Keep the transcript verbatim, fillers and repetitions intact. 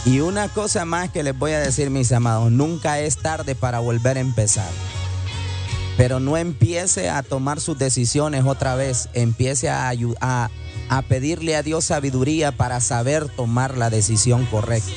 Y una cosa más que les voy a decir, mis amados, nunca es tarde para volver a empezar. Pero no empiece a tomar sus decisiones otra vez, empiece a, a, a pedirle a Dios sabiduría para saber tomar la decisión correcta.